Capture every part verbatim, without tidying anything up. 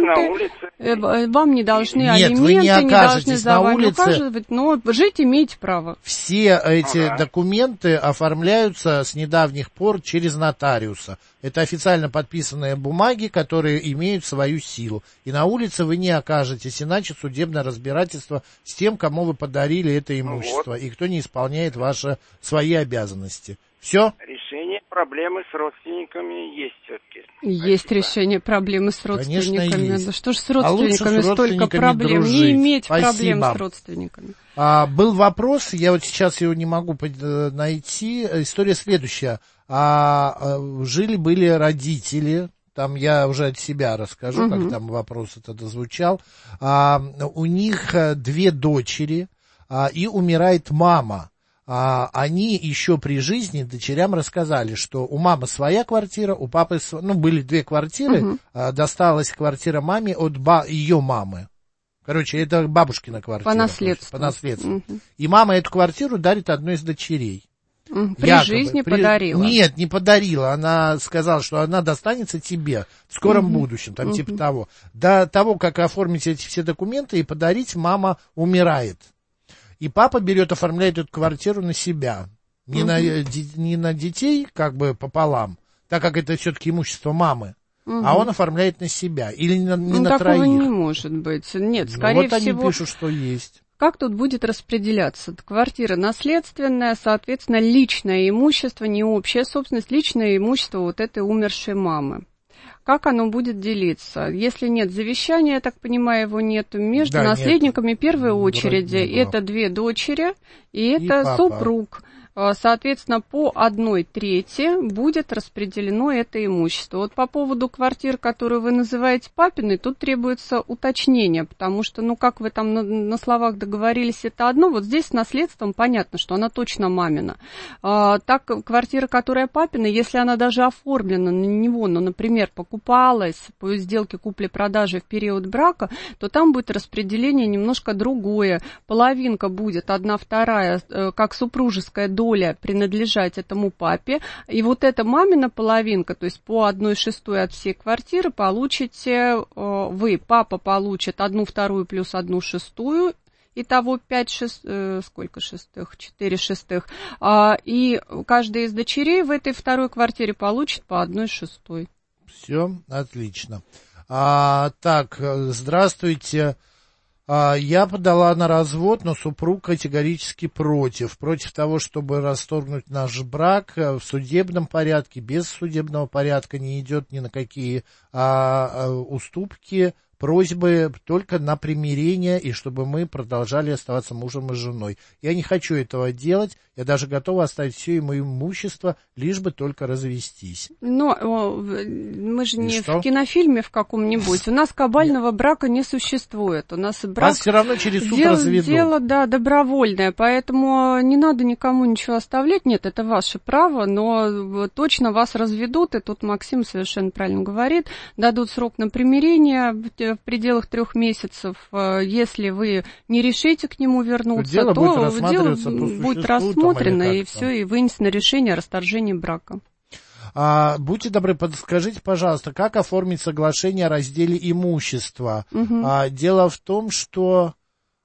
документы, вам не должны Нет, алименты, вы не, не должны за вами улице. ухаживать, но жить имеете право. Все эти Ага. документы оформляются с недавних пор через нотариуса. Это официально подписанные бумаги, которые имеют свою силу. И на улице вы не окажетесь, иначе судебное разбирательство с тем, кому вы подарили это имущество, Вот. и кто не исполняет ваши, свои обязанности. Все? Решение проблемы с родственниками есть все-таки. Есть Спасибо. решение проблемы с Конечно, родственниками. есть. Да что ж с А лучше с родственниками столько родственниками проблем? дружить. Не иметь Спасибо. проблем с родственниками. А, был вопрос, я вот сейчас его не могу э, найти. История следующая. А, а, жили-были родители, там я уже от себя расскажу, Угу. как там вопрос этот звучал. А, у них две дочери, а, и умирает мама. А, они еще при жизни дочерям рассказали, что у мамы своя квартира, у папы, ну, были две квартиры, Угу. а, досталась квартира маме от ба- ее мамы. Короче, это бабушкина квартира. По наследству. По наследству. Угу. И мама эту квартиру дарит одной из дочерей. Угу. При Якобы. жизни При- подарила. Нет, не подарила. Она сказала, что она достанется тебе в скором Угу. будущем, там Угу. типа того. До того, как оформить эти все документы и подарить, мама умирает. И папа берет, оформляет эту квартиру на себя. Не, Угу. на, де- не на детей, как бы пополам, так как это все-таки имущество мамы, Угу. а он оформляет на себя. Или не на, не Ну, на такого троих. не может быть. Нет, Ну, скорее вот всего... они пишут, что есть. Как тут будет распределяться? Квартира наследственная, соответственно, личное имущество, не общая собственность, личное имущество вот этой умершей мамы. Как оно будет делиться? Если нет завещания, я так понимаю, его нет, между Да, наследниками нет. первой Вроде очереди не было. это две дочери и И это папа. супруг. Соответственно, по одной трети будет распределено это имущество. Вот по поводу квартир, которую вы называете папиной, тут требуется уточнение, потому что, ну, как вы там на, на словах договорились, это одно, вот здесь с наследством понятно, что она точно мамина. А, так, квартира, которая папина, если она даже оформлена на него, ну, например, покупалась по сделке купли-продажи в период брака, то там будет распределение немножко другое. Половинка будет, одна вторая, как супружеская доля, доля принадлежать этому папе, и вот эта мамина половинка, то есть по одной шестой от всей квартиры получите э, вы, папа получит одну вторую плюс одну шестую, итого пять шест... э, сколько шестых? Четыре шестых, а, и каждая из дочерей в этой второй квартире получит по одной шестой. Все, отлично. А, так, здравствуйте. Я подала на развод, но супруг категорически против. Против того, чтобы расторгнуть наш брак в судебном порядке, без судебного порядка, не идет ни на какие а, уступки, просьбы только на примирение, и чтобы мы продолжали оставаться мужем и женой. Я не хочу этого делать, я даже готова оставить все ему имущество, лишь бы только развестись. Но о, мы же И не что? в кинофильме в каком-нибудь. У нас кабального брака не существует. У нас брак... Вас все равно через суд дело, разведут. Дело, да, добровольное, поэтому не надо никому ничего оставлять. Нет, это ваше право, но точно вас разведут, и тут Максим совершенно правильно говорит, дадут срок на примирение в пределах трех месяцев. Если вы не решите к нему вернуться, дело то будет рассматриваться дело по будет существу, рассмотрено, там, или и как все, там. и вынесено решение о расторжении брака. А, будьте добры, подскажите, пожалуйста, как оформить соглашение о разделе имущества? Угу. А, дело в том, что...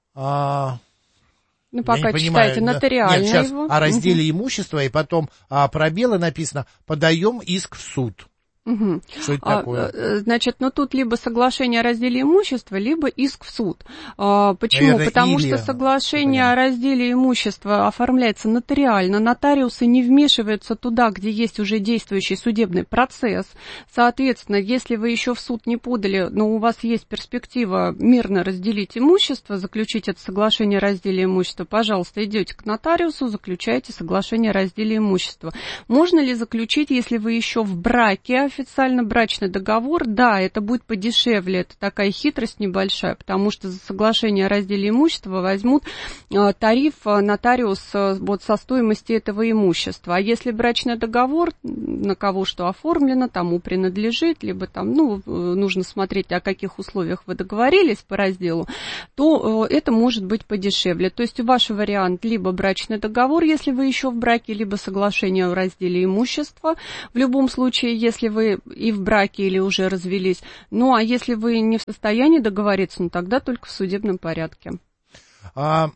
А, ну, пока не читайте понимаю, нотариально нет, сейчас его. о разделе Угу. имущества, и потом а, пробелы написано «подаем иск в суд». Угу. Что это а, такое? Значит, ну тут либо соглашение о разделе имущества, либо иск в суд. А, почему? Наверное, Потому или... что соглашение о разделе имущества оформляется нотариально, нотариусы не вмешиваются туда, где есть уже действующий судебный процесс. Соответственно, если вы еще в суд не подали, но у вас есть перспектива мирно разделить имущество, заключить это соглашение о разделе имущества, пожалуйста, идете к нотариусу, заключайте соглашение о разделе имущества. Можно ли заключить, если вы еще в браке, официально брачный договор? Да, это будет подешевле, это такая хитрость небольшая, потому что за соглашение о разделе имущества возьмут э, тариф э, нотариус э, вот со стоимости этого имущества. А если брачный договор, на кого что оформлено, тому принадлежит, либо там, ну, э, нужно смотреть, о каких условиях вы договорились по разделу, то э, это может быть подешевле. То есть ваш вариант либо брачный договор, если вы еще в браке, либо соглашение о разделе имущества. В любом случае, если вы вы и в браке, или уже развелись. Ну, а если вы не в состоянии договориться, ну, тогда только в судебном порядке. А,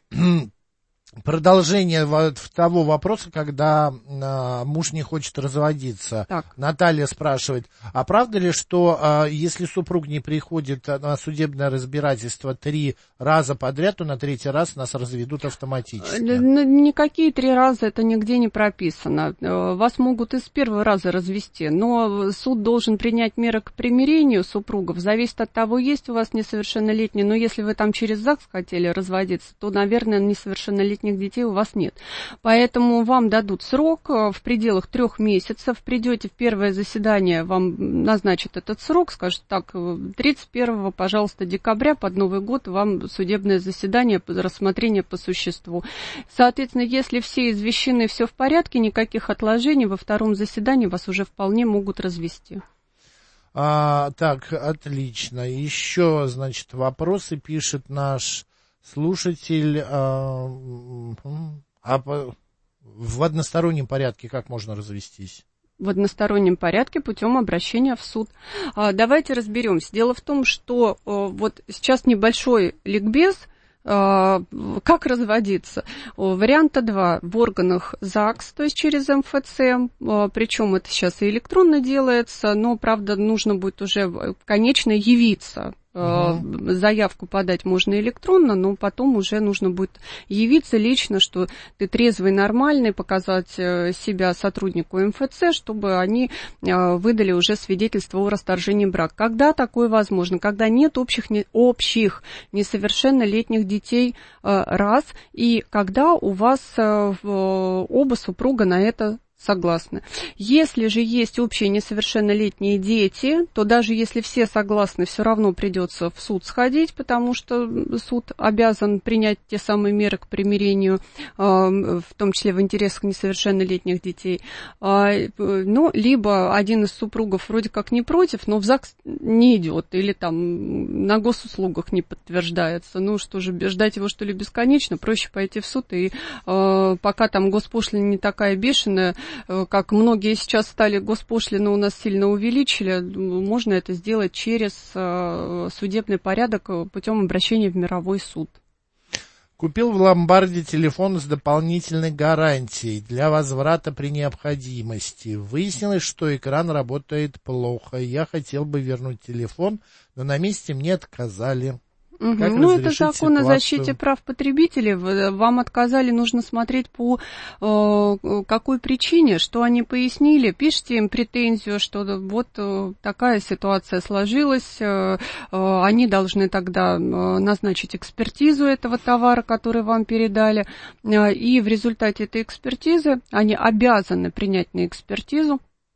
продолжение того вопроса, когда а, муж не хочет разводиться. Так. Наталья спрашивает, а правда ли, что а, если супруг не приходит на судебное разбирательство три раза подряд, то на третий раз нас разведут автоматически? Никакие три раза это нигде не прописано. Вас могут и с первого раза развести, но суд должен принять меры к примирению супругов. Зависит от того, есть у вас несовершеннолетний, но если вы там через ЗАГС хотели разводиться, то, наверное, несовершеннолетний детей у вас нет. Поэтому вам дадут срок в пределах трех месяцев. Придете в первое заседание, вам назначат этот срок, скажут так, тридцать первого, пожалуйста, декабря под Новый год вам судебное заседание, рассмотрение по существу. Соответственно, если все извещены, все в порядке, никаких отложений, во втором заседании вас уже вполне могут развести. А, так, отлично. Еще, значит, вопросы пишет наш слушатель, а, а в одностороннем порядке как можно развестись? В одностороннем порядке путем обращения в суд. Давайте разберемся. Дело в том, что вот сейчас небольшой ликбез, как разводиться. Варианта два. В органах ЗАГС, то есть через эм эф цэ, причем это сейчас и электронно делается, но, правда, нужно будет уже конечно явиться. Uh-huh. Заявку подать можно электронно, но потом уже нужно будет явиться лично, что ты трезвый, нормальный, показать себя сотруднику эм эф цэ, чтобы они выдали уже свидетельство о расторжении брака. Когда такое возможно? Когда нет общих, не, общих несовершеннолетних детей, раз, и когда у вас оба супруга на это согласны. Если же есть общие несовершеннолетние дети, то даже если все согласны, все равно придется в суд сходить, потому что суд обязан принять те самые меры к примирению, в том числе в интересах несовершеннолетних детей. Ну, либо один из супругов вроде как не против, но в ЗАГС не идет, или там на госуслугах не подтверждается. Ну, что же, ждать его, что ли, бесконечно? Проще пойти в суд, и пока там госпошлина не такая бешеная, как многие сейчас стали, госпошлину у нас сильно увеличили, можно это сделать через судебный порядок путем обращения в мировой суд. Купил в ломбарде телефон с дополнительной гарантией для возврата при необходимости. Выяснилось, что экран работает плохо. Я хотел бы вернуть телефон, но на месте мне отказали. Угу. Ну, это закон о защите прав потребителей. Вам отказали, нужно смотреть по э, какой причине, что они пояснили. Пишите им претензию, что вот э, такая ситуация сложилась. Э, э, они должны тогда э, назначить экспертизу этого товара, который вам передали. Э, и в результате этой экспертизы они обязаны принять на экспертизу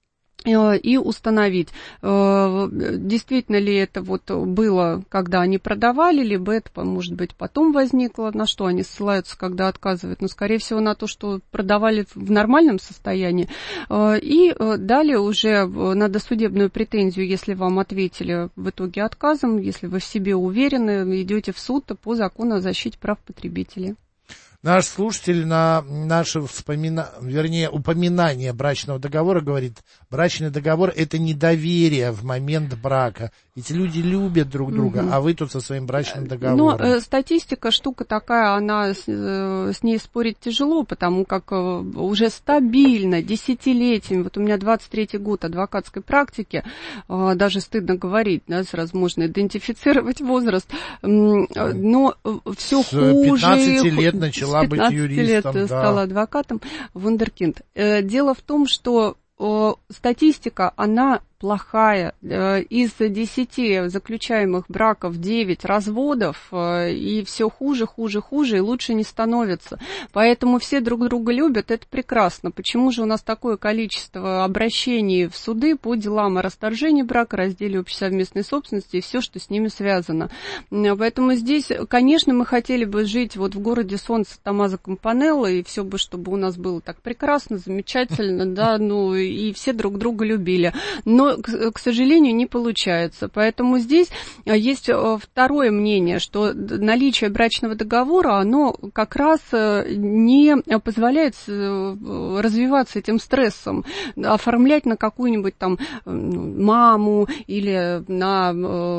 и установить, действительно ли это вот было, когда они продавали, либо это, может быть, потом возникло, на что они ссылаются, когда отказывают, но, скорее всего, на то, что продавали в нормальном состоянии. И далее уже на досудебную претензию, если вам ответили в итоге отказом, если вы в себе уверены, идете в суд по закону о защите прав потребителей. Наш слушатель на наше вспомина... вернее, упоминание брачного договора говорит, брачный договор – это недоверие в момент брака. Эти люди любят друг друга, угу. а вы тут со своим брачным договором. Но э, статистика, штука такая, она с, э, с ней спорить тяжело, потому как э, уже стабильно, десятилетиями, вот у меня двадцать третий год адвокатской практики, э, даже стыдно говорить, да, сразу можно идентифицировать возраст, э, но все с хуже. пятнадцати лет начала быть юристом. лет да. стала адвокатом, вундеркинд. Э, дело в том, что э, статистика, она плохая. Из десяти заключаемых браков девять разводов, и все хуже, хуже, хуже, и лучше не становится. Поэтому все друг друга любят, это прекрасно. Почему же у нас такое количество обращений в суды по делам о расторжении брака, разделе общей совместной собственности и все, что с ними связано? Поэтому здесь, конечно, мы хотели бы жить вот в городе солнца Томмазо Кампанелло, и все бы, чтобы у нас было так прекрасно, замечательно, да, ну, и все друг друга любили. Но Но, к, к сожалению, не получается. Поэтому здесь есть второе мнение, что наличие брачного договора, оно как раз не позволяет развиваться этим стрессом, оформлять на какую-нибудь там маму или на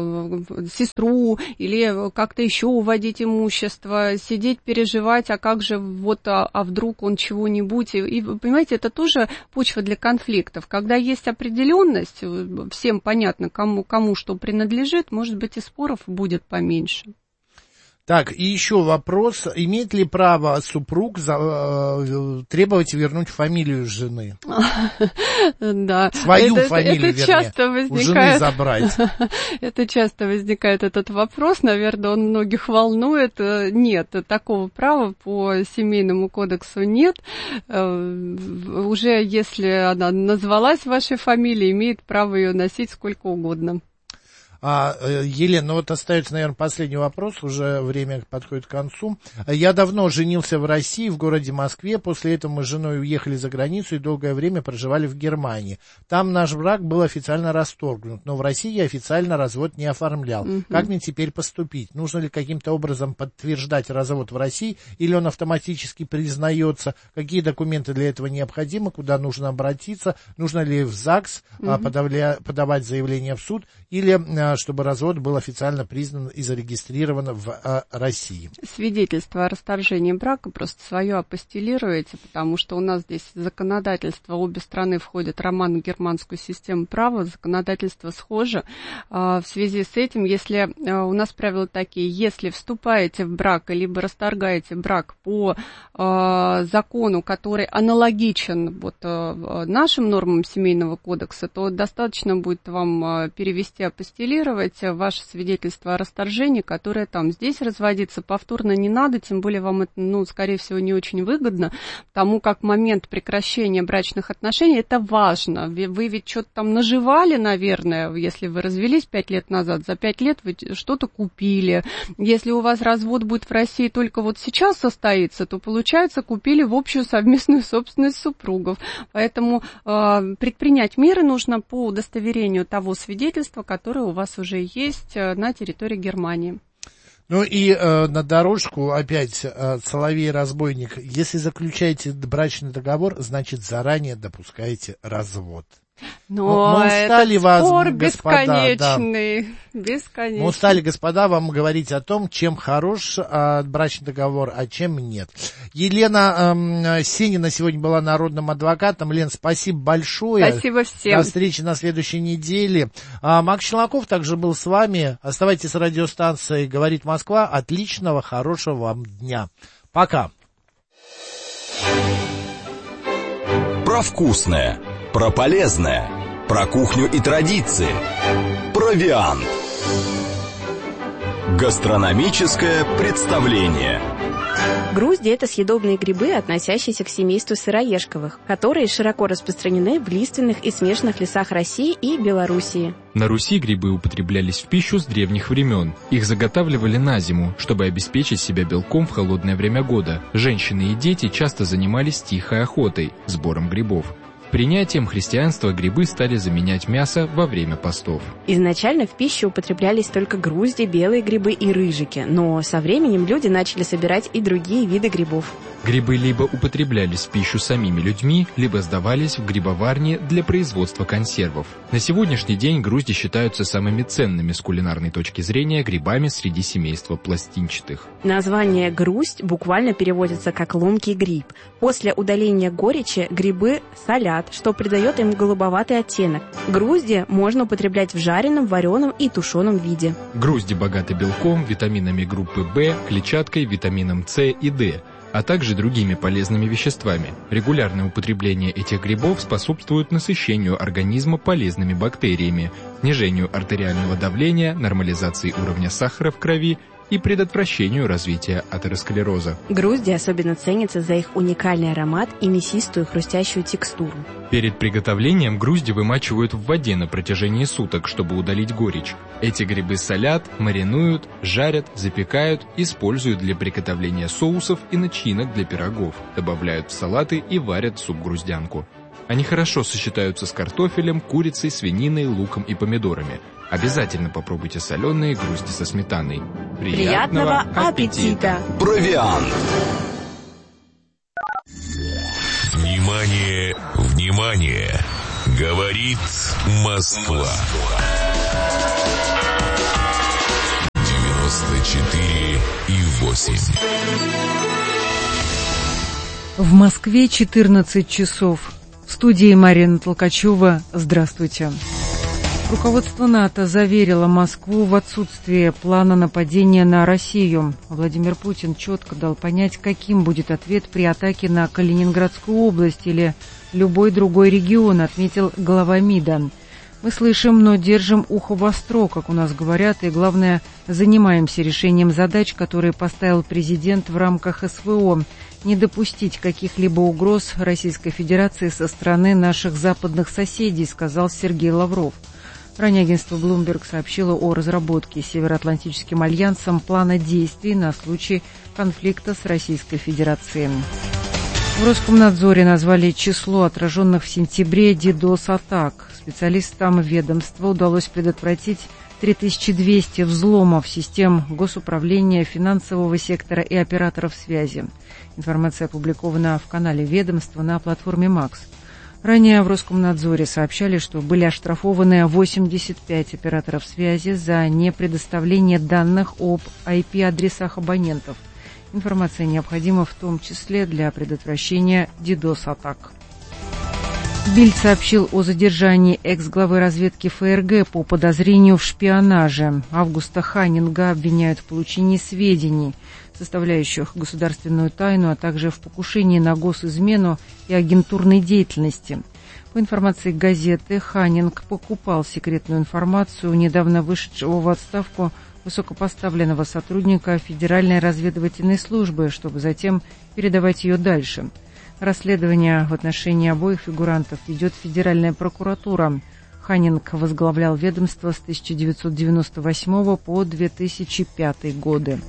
сестру, или как-то еще уводить имущество, сидеть, переживать, а как же вот, а, а вдруг он чего-нибудь. И, и, понимаете, это тоже почва для конфликтов. Когда есть определенность, всем понятно, кому, кому что принадлежит, может быть, и споров будет поменьше. Так, и еще вопрос. Имеет ли право супруг за, э, требовать вернуть фамилию жены? Да. Свою это, фамилию, это вернее, часто возникает, у жены забрать. Это часто возникает этот вопрос, наверное, он многих волнует. Нет, такого права по семейному кодексу нет. Уже если она назвалась вашей фамилией, имеет право ее носить сколько угодно. А, Елена, ну вот остается, наверное, последний вопрос, уже время подходит к концу. Я давно женился в России, в городе Москве, после этого мы с женой уехали за границу и долгое время проживали в Германии. Там наш брак был официально расторгнут, но в России я официально развод не оформлял. Угу. Как мне теперь поступить? Нужно ли каким-то образом подтверждать развод в России, или он автоматически признается? Какие документы для этого необходимы, куда нужно обратиться? Нужно ли в ЗАГС угу. подавля... подавать заявление в суд, или чтобы развод был официально признан и зарегистрирован в а, России? Свидетельство о расторжении брака просто свое апостилируете, потому что у нас здесь законодательство, обе страны входят в романо-германскую систему права, законодательство схоже. А, в связи с этим, если а, у нас правила такие, если вступаете в брак, либо расторгаете брак по а, закону, который аналогичен вот, а, нашим нормам семейного кодекса, то достаточно будет вам а, перевести апостилировать ваше свидетельство о расторжении, которое там. Здесь разводиться повторно не надо, тем более вам это, ну, скорее всего, не очень выгодно, потому как момент прекращения брачных отношений, это важно. Вы ведь что-то там наживали, наверное, если вы развелись пять лет назад, за пять лет вы что-то купили. Если у вас развод будет в России только вот сейчас состоится, то, получается, купили в общую совместную собственность супругов. Поэтому э, предпринять меры нужно по удостоверению того свидетельства, которое у вас уже есть на территории Германии. Ну и э, на дорожку опять э, соловей-разбойник. Если заключаете брачный договор, значит заранее допускаете развод. Но мы устали это вас, спор господа, бесконечный, да. бесконечный. Мы устали, господа, вам говорить о том, чем хорош а, брачный договор, а чем нет. Елена э, Сенина сегодня была народным адвокатом. Лен, спасибо большое. Спасибо всем. До встречи на следующей неделе. А, Макс Челноков также был с вами. Оставайтесь с радиостанцией «Говорит Москва». Отличного, хорошего вам дня. Пока. Про вкусное. Про полезное, про кухню и традиции, провиант. Гастрономическое представление. Грузди – это съедобные грибы, относящиеся к семейству сыроежковых, которые широко распространены в лиственных и смешанных лесах России и Белоруссии. На Руси грибы употреблялись в пищу с древних времен. Их заготавливали на зиму, чтобы обеспечить себя белком в холодное время года. Женщины и дети часто занимались тихой охотой, сбором грибов. Принятием христианства грибы стали заменять мясо во время постов. Изначально в пищу употреблялись только грузди, белые грибы и рыжики, но со временем люди начали собирать и другие виды грибов. Грибы либо употреблялись в пищу самими людьми, либо сдавались в грибоварни для производства консервов. На сегодняшний день грузди считаются самыми ценными с кулинарной точки зрения грибами среди семейства пластинчатых. Название «груздь» буквально переводится как «ломкий гриб». После удаления горечи грибы солят, что придает им голубоватый оттенок. Грузди можно употреблять в жареном, вареном и тушеном виде. Грузди богаты белком, витаминами группы В, клетчаткой, витамином С и Д, а также другими полезными веществами. Регулярное употребление этих грибов способствует насыщению организма полезными бактериями, снижению артериального давления, нормализации уровня сахара в крови и предотвращению развития атеросклероза. Грузди особенно ценятся за их уникальный аромат и мясистую хрустящую текстуру. Перед приготовлением грузди вымачивают в воде на протяжении суток, чтобы удалить горечь. Эти грибы солят, маринуют, жарят, запекают, используют для приготовления соусов и начинок для пирогов, добавляют в салаты и варят суп-груздянку. Они хорошо сочетаются с картофелем, курицей, свининой, луком и помидорами. Обязательно попробуйте соленые грузди со сметаной. Приятного, Приятного аппетита! Провиант. Внимание, внимание! Говорит Москва. девяносто четыре и восемь. В Москве четырнадцать часов. В студии Марина Толкачева. Здравствуйте. Руководство НАТО заверило Москву в отсутствии плана нападения на Россию. Владимир Путин четко дал понять, каким будет ответ при атаке на Калининградскую область или любой другой регион, отметил глава МИДа. Мы слышим, но держим ухо востро, как у нас говорят, и, главное, занимаемся решением задач, которые поставил президент в рамках СВО. Не допустить каких-либо угроз Российской Федерации со стороны наших западных соседей, сказал Сергей Лавров. Ранее агентство Bloomberg сообщило о разработке Североатлантическим альянсом плана действий на случай конфликта с Российской Федерацией. В Роскомнадзоре назвали число отраженных в сентябре дидос-атак. Специалистам ведомства удалось предотвратить три тысячи двести взломов систем госуправления, финансового сектора и операторов связи. Информация опубликована в канале ведомства на платформе Макс. Ранее в Роскомнадзоре сообщали, что были оштрафованы восемьдесят пять операторов связи за непредоставление данных об ай пи-адресах абонентов. Информация необходима в том числе для предотвращения дидос-атак. Бильд сообщил о задержании экс-главы разведки ФРГ по подозрению в шпионаже. Августа Ханнинга обвиняют в получении сведений, составляющих государственную тайну, а также в покушении на госизмену и агентурной деятельности. По информации газеты, Ханнинг покупал секретную информацию у недавно вышедшего в отставку высокопоставленного сотрудника Федеральной разведывательной службы, чтобы затем передавать ее дальше. Расследование в отношении обоих фигурантов ведет Федеральная прокуратура. Ханнинг возглавлял ведомство с тысяча девятьсот девяносто восьмого по две тысячи пятый годы.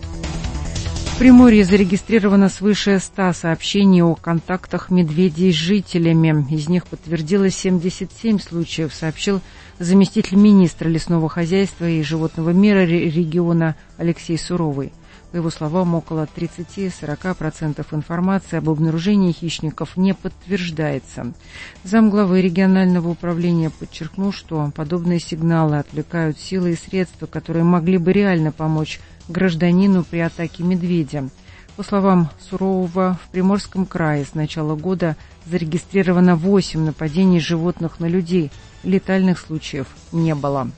В Приморье зарегистрировано свыше ста сообщений о контактах медведей с жителями. Из них подтвердилось семьдесят семь случаев, сообщил заместитель министра лесного хозяйства и животного мира региона Алексей Суровый. По его словам, около тридцать-сорок процентов информации об обнаружении хищников не подтверждается. Замглавы регионального управления подчеркнул, что подобные сигналы отвлекают силы и средства, которые могли бы реально помочь гражданину при атаке медведя. По словам Сурового, в Приморском крае с начала года зарегистрировано восемь нападений животных на людей. Летальных случаев не было.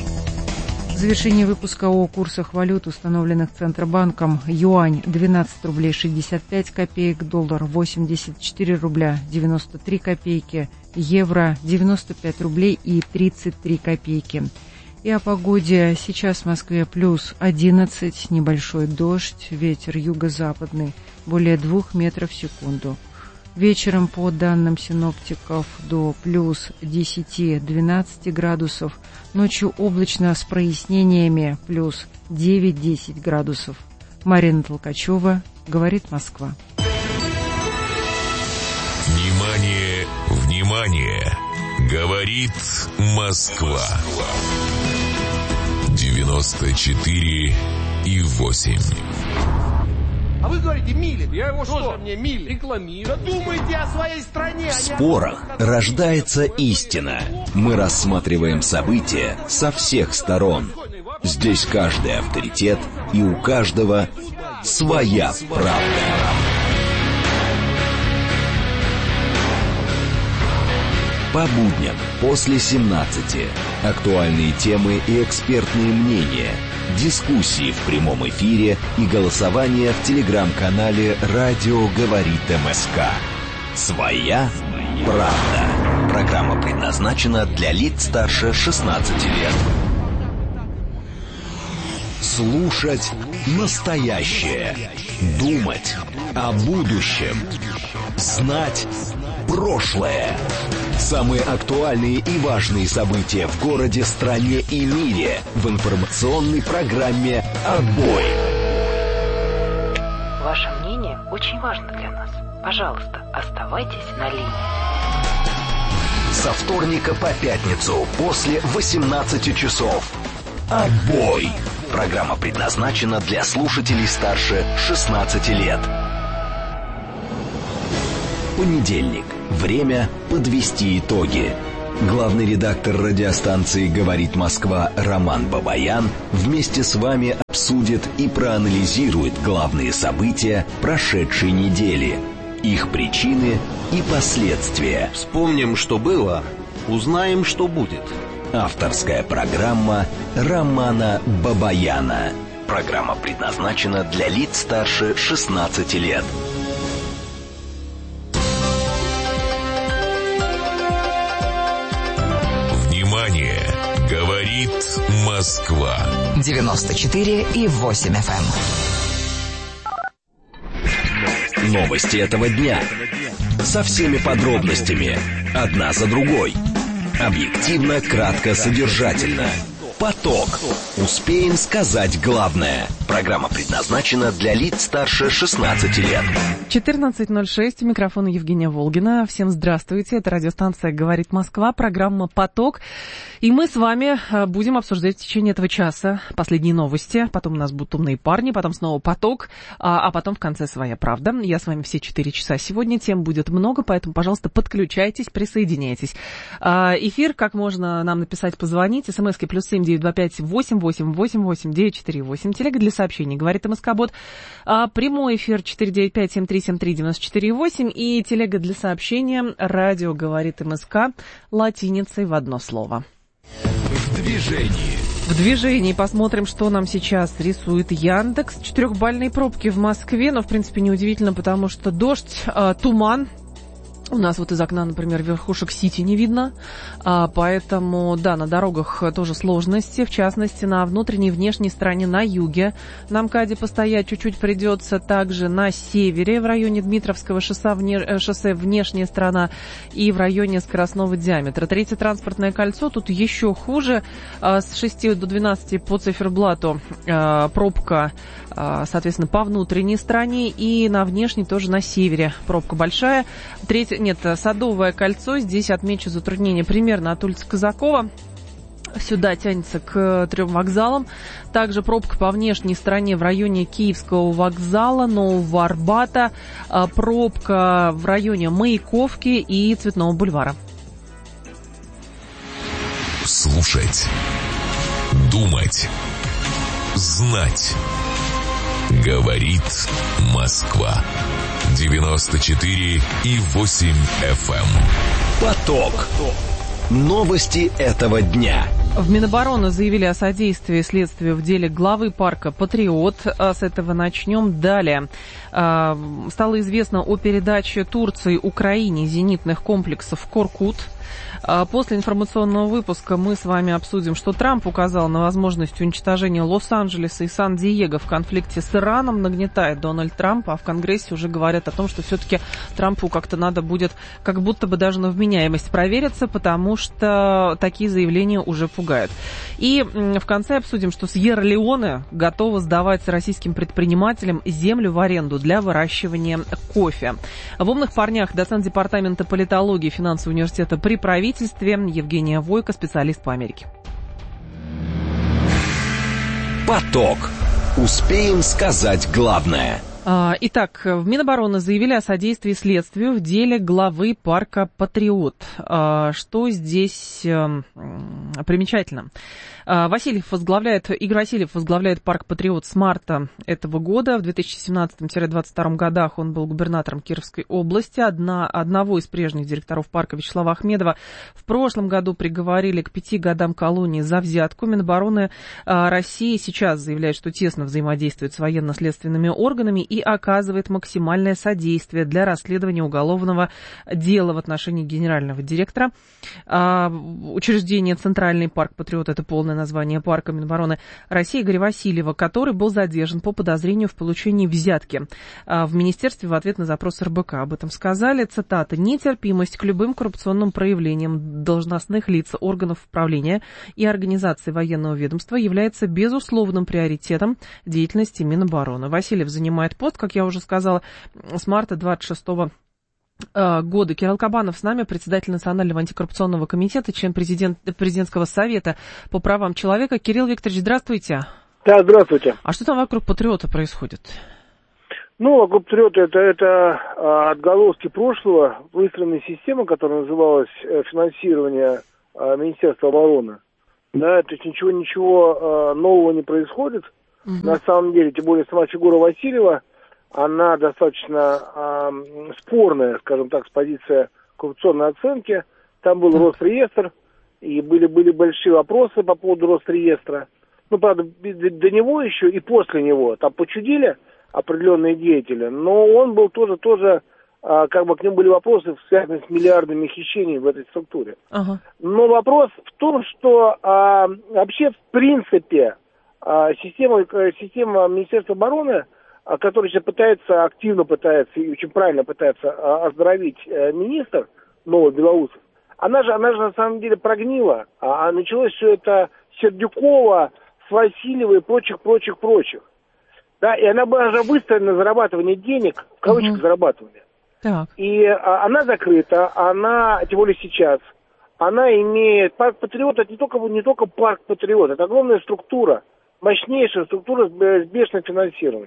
В завершении выпуска о курсах валют, установленных Центробанком: юань двенадцать рублей шестьдесят пять копеек, доллар восемьдесят четыре рубля девяносто три копейки, евро девяносто пять рублей и тридцать три копейки. И о погоде. Сейчас в Москве плюс одиннадцать, небольшой дождь, ветер юго-западный, более двух метров в секунду. Вечером, по данным синоптиков, до плюс десять-двенадцать градусов. Ночью облачно с прояснениями, плюс девять-десять градусов. Марина Толкачева, говорит Москва. Внимание, внимание! Говорит Москва. девяносто четыре и восемь. А вы говорите, Милин. Я его что? Тоже мне Милин. Рекламирую. Да думайте о своей стране. В спорах рождается истина. Мы рассматриваем события со всех сторон. Здесь каждый авторитет, и у каждого своя правда. По будням после семнадцати. Актуальные темы и экспертные мнения. Дискуссии в прямом эфире и голосование в телеграм-канале «Радио говорит МСК». Своя правда. Программа предназначена для лиц старше шестнадцати лет. Слушать настоящее. Думать о будущем. Знать прошлое. Самые актуальные и важные события в городе, стране и мире в информационной программе «Отбой». Ваше мнение очень важно для нас. Пожалуйста, оставайтесь на линии. Со вторника по пятницу после восемнадцати часов. Отбой. Программа предназначена для слушателей старше шестнадцати лет. Понедельник. Время подвести итоги. Главный редактор радиостанции «Говорит Москва» Роман Бабаян вместе с вами обсудит и проанализирует главные события прошедшей недели, их причины и последствия. Вспомним, что было, узнаем, что будет. Авторская программа Романа Бабаяна. Программа предназначена для лиц старше шестнадцати лет. Внимание! Говорит Москва. девяносто четыре и восемь эф эм. Новости этого дня. Со всеми подробностями. Одна за другой. Объективно, кратко, содержательно. Поток. Успеем сказать главное. Программа предназначена для лиц старше шестнадцати лет. четырнадцать ноль шесть, у микрофона Евгения Волгина. Всем здравствуйте, это радиостанция «Говорит Москва», программа «Поток». И мы с вами будем обсуждать в течение этого часа последние новости. Потом у нас будут умные парни, потом снова «Поток», а, а потом в конце «Своя правда». Я с вами все четыре часа сегодня, тем будет много, поэтому, пожалуйста, подключайтесь, присоединяйтесь. Эфир, как можно нам написать, позвонить, смски плюс семь девять два пять восемь восемь восемь восемь девять четыре восемь, телега для сообщений «Говорит МСК-бот», прямой эфир четыре девять пять семь три семь три девять четыре восемь и телега для сообщения «Радио говорит МСК» латиницей в одно слово. В движении. В движении посмотрим, что нам сейчас рисует Яндекс. Четырехбальные пробки в Москве, но, в принципе, неудивительно, потому что дождь, э, туман. У нас вот из окна, например, верхушек Сити не видно, а, поэтому, да, на дорогах тоже сложности, в частности, на внутренней и внешней стороне на юге. На МКАДе постоять чуть-чуть придется, также на севере, в районе Дмитровского шоссе, вне, шоссе внешняя сторона и в районе скоростного диаметра. Третье транспортное кольцо, тут еще хуже, а, с шести до двенадцати по циферблату а, пробка, а, соответственно, по внутренней стороне и на внешней тоже на севере пробка большая. Третье Нет, Садовое кольцо, здесь отмечу затруднение примерно от улицы Казакова. Сюда тянется к трем вокзалам. Также пробка по внешней стороне в районе Киевского вокзала, Нового Арбата. Пробка в районе Маяковки и Цветного бульвара. Слушать. Думать. Знать. Говорит Москва. девяносто четыре и восемь эф эм. Поток. Новости этого дня. В Минобороны заявили о содействии следствию в деле главы парка «Патриот». С этого начнем. Далее. Стало известно о передаче Турции Украине зенитных комплексов «Коркут». После информационного выпуска мы с вами обсудим, что Трамп указал на возможность уничтожения Лос-Анджелеса и Сан-Диего в конфликте с Ираном. Нагнетает Дональд Трамп, а в Конгрессе уже говорят о том, что все-таки Трампу как-то надо будет, как будто бы даже на вменяемость провериться, потому что такие заявления уже пугают. И в конце обсудим, что Сьерра-Леоне готова сдавать российским предпринимателям землю в аренду для выращивания кофе. В «Умных парнях» доцент департамента политологии финансового университета при правительстве Евгения Войко, специалист по Америке. Поток. Успеем сказать главное. Итак, в Минобороны заявили о содействии следствию в деле главы парка «Патриот». Что здесь примечательно? Васильев возглавляет, Игорь Васильев возглавляет парк «Патриот» с марта этого года. В две тысячи семнадцатом — двадцать втором годах он был губернатором Кировской области. Одна, одного из прежних директоров парка, Вячеслава Ахмедова, в прошлом году приговорили к пяти годам колонии за взятку. Минобороны России сейчас заявляет, что тесно взаимодействует с военно-следственными органами и оказывает максимальное содействие для расследования уголовного дела в отношении генерального директора. Учреждение «Центральный парк «Патриот» — это полное название парка Минобороны России, Игоря Васильева, который был задержан по подозрению в получении взятки в министерстве в ответ на запрос эр бэ ка. Об этом сказали, цитата: «Нетерпимость к любым коррупционным проявлениям должностных лиц, органов управления и организаций военного ведомства является безусловным приоритетом деятельности Минобороны». Васильев занимает пост, как я уже сказала, с марта двадцать шестого года. Кирилл Кабанов с нами, председатель Национального антикоррупционного комитета, член президент, президентского совета по правам человека. Кирилл Викторович, здравствуйте. Да, здравствуйте. А что там вокруг Патриота происходит? Ну, вокруг Патриота это, это а, отголоски прошлого, выстроенной системы, которая называлась а, финансирование а, Министерства обороны. Да, то есть ничего, ничего а, нового не происходит. Угу. На самом деле, тем более сама фигура Васильева, она достаточно а, спорная, скажем так, с позиции коррупционной оценки. Там был угу. Росреестр, и были, были большие вопросы по поводу Росреестра. Ну, правда, до него еще и после него там почудили определенные деятели, но он был тоже, тоже а, как бы к нему были вопросы, связанные с миллиардами хищений в этой структуре. Ага. Но вопрос в том, что а, вообще в принципе а, система, система Министерства обороны, а, которая сейчас пытается, активно пытается и очень правильно пытается а, оздоровить а, министр новый Белоусов, она же, она же на самом деле прогнила, а, а началось все это с Сердюкова, с Васильева и прочих, прочих, прочих. Да, и она была уже выстроена на зарабатывание денег, в кавычках, uh-huh. зарабатывание. Так. И а, она закрыта, она, тем более сейчас, она имеет, парк Патриот, это не только, не только парк Патриот, это огромная структура, мощнейшая структура с, с бешеным финансированием.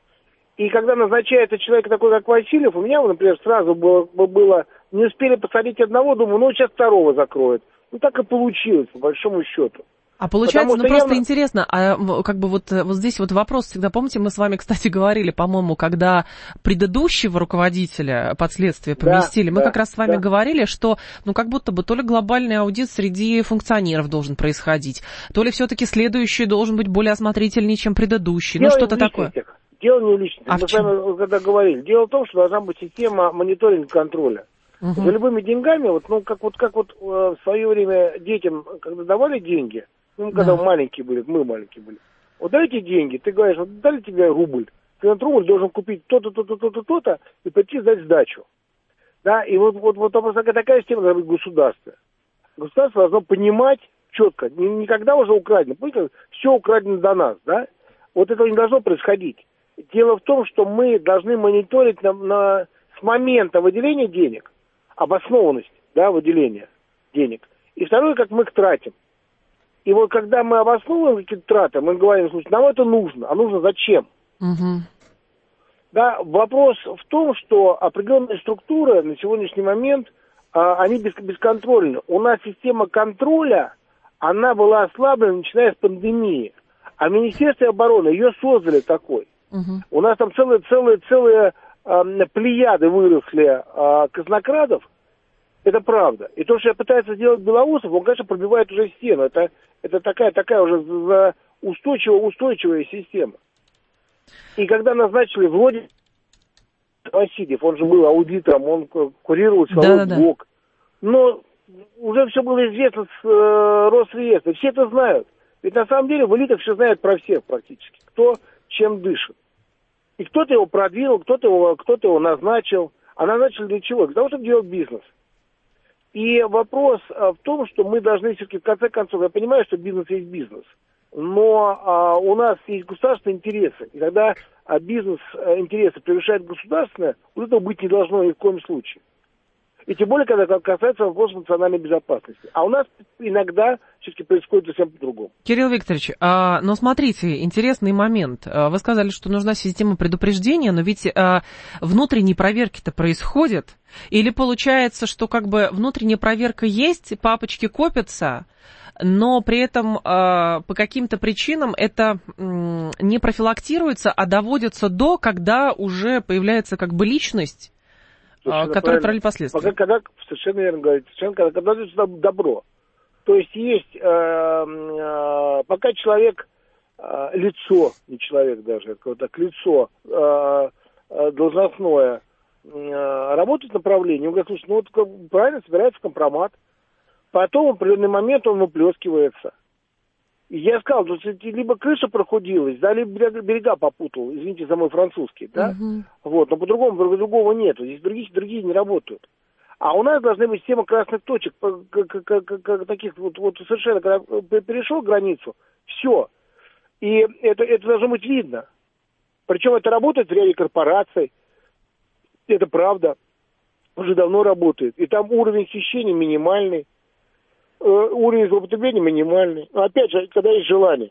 И когда назначается человек такой, как Васильев, у меня, например, сразу было, было не успели посадить одного, думаю, ну, сейчас второго закроют. Ну, так и получилось, по большому счету. А получается, ну просто явно... интересно, а как бы вот, вот здесь вот вопрос всегда, помните, мы с вами, кстати, говорили, по-моему, когда предыдущего руководителя под следствие поместили, да, мы да, как раз с вами да. говорили, что ну как будто бы то ли глобальный аудит среди функционеров должен происходить, то ли все-таки следующий должен быть более осмотрительнее, чем предыдущий, дело ну что-то такое. Дело не в личности, а мы с вами когда говорили, дело в том, что должна быть система мониторинга контроля. Угу. За любыми деньгами, вот, ну как вот, как вот в свое время детям, когда давали деньги, ну, когда да. маленькие были, мы маленькие были. Вот дайте деньги, ты говоришь, вот дали тебе рубль, ты на рубль должен купить то-то, то-то, то-то, то-то, и пойти сдать сдачу. Да, и вот, вот, вот такая система должна быть государства. Государство должно понимать четко, никогда уже украдено, помните, все украдено до нас, да? Вот этого не должно происходить. Дело в том, что мы должны мониторить на, на, с момента выделения денег, обоснованность, да, выделения денег. И второе, как мы их тратим. И вот когда мы обосновываем какие-то траты, мы говорим, слушай, нам это нужно, а нужно зачем? Угу. Да, вопрос в том, что определенные структуры на сегодняшний момент, а, они без, бесконтрольны. У нас система контроля, она была ослаблена, начиная с пандемии. А в Министерстве обороны ее создали такой. Угу. У нас там целые, целые, целые а, плеяды выросли а, казнокрадов. Это правда. И то, что пытается сделать Белоусов, он, конечно, пробивает уже стену. Это, это такая, такая уже устойчивая, устойчивая система. И когда назначили вроде Васильев, он же был аудитором, он курировал силовой да, блок. Да. Но уже все было известно с э, Росреестра. Все это знают. Ведь на самом деле в элитах все знают про всех практически. Кто чем дышит. И кто-то его продвинул, кто-то его, кто-то его назначил. А назначили для чего? Для того, чтобы делать бизнес. И вопрос а, в том, что мы должны все-таки, в конце концов, я понимаю, что бизнес есть бизнес, но а, у нас есть государственные интересы. И когда а, бизнес-интересы превышают государственное, вот этого быть не должно ни в коем случае. И тем более, когда касается вопроса национальной безопасности. А у нас иногда все-таки происходит совсем по-другому. Кирилл Викторович, а, но смотрите, интересный момент. Вы сказали, что нужна система предупреждения, но ведь а, внутренние проверки-то происходят. Или получается, что как бы внутренняя проверка есть, папочки копятся, но при этом а, по каким-то причинам это м, не профилактируется, а доводится до, когда уже появляется как бы личность, Совершенно которые отправили последствия. Пока, когда, совершенно верно говорите, совершенно, когда, когда дается добро. То есть есть, э, э, пока человек, э, лицо, не человек даже, так, лицо э, э, должностное, э, работает в направлении, он говорит, слушай, ну вот правильно собирается компромат, потом в определенный момент он выплескивается. И я сказал, что либо крыша прохудилась, да, либо берега попутал, извините за мой французский, да, uh-huh. вот, но по-другому, по-другому нет, здесь другие, другие не работают. А у нас должны быть система красных точек, таких вот, вот совершенно, когда перешел границу, все, и это, это должно быть видно. Причем это работает в ряде корпораций, это правда. уже давно работает. И там уровень хищения минимальный, э, уровень злоупотребления минимальный. Но опять же, когда есть желание.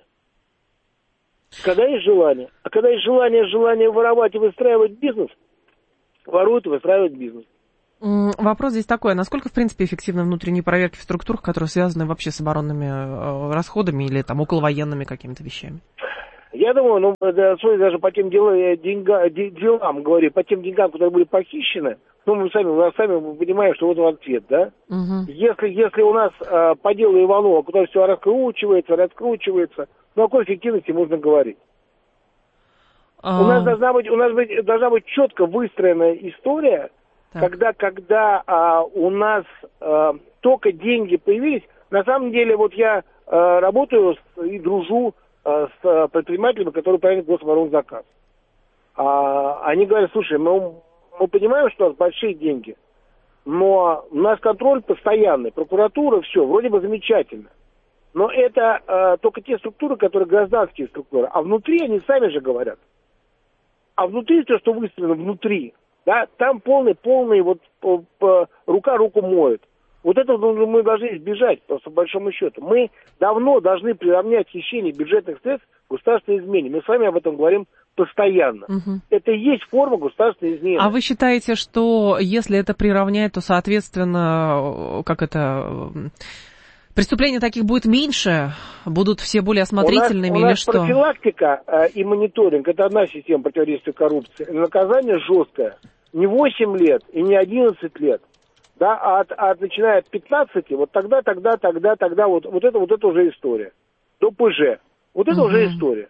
Когда есть желание. А когда есть желание, желание воровать и выстраивать бизнес, воруют и выстраивают бизнес. Вопрос здесь такой, а насколько, в принципе, эффективны внутренние проверки в структурах, которые связаны вообще с оборонными расходами или там околовоенными какими-то вещами? Я думаю, ну, даже по тем делам, деньга, делам, говорю, по тем деньгам, которые были похищены, ну, мы сами, мы сами понимаем, что вот он ответ, да? Угу. Если, если у нас э, по делу Иванова, куда все раскручивается, раскручивается, ну, о какой эффективности можно говорить? А... У нас должна быть, у нас быть, должна быть четко выстроенная история, так. когда, когда а, у нас а, только деньги появились. На самом деле, вот я а, работаю с, и дружу а, с а, предпринимателями, которые проводят гособоронзаказ. А, они говорят, слушай, мы, мы понимаем, что у нас большие деньги, но у нас контроль постоянный, прокуратура, все, вроде бы замечательно. Но это а, только те структуры, которые гражданские структуры, а внутри они сами же говорят. А внутри, то, что выставлено внутри, да, там полный, полный, вот по, по, рука руку моет. Вот это мы должны избежать, просто по большому счету. Мы давно должны приравнять хищение бюджетных средств к государственной измене. Мы с вами об этом говорим постоянно. Угу. Это и есть форма государственной измены. А вы считаете, что если это приравнять, то, соответственно, как это... Преступлений таких будет меньше? Будут все более осмотрительными у нас, у нас или что? Профилактика э, и мониторинг – это одна система противодействия коррупции. Наказание жесткое. Не восемь лет и не одиннадцать лет. Да, а от, от, начиная от пятнадцати, вот тогда, тогда, тогда, тогда, вот, вот, это, вот это уже история. До ПЖ. Вот это угу. уже история.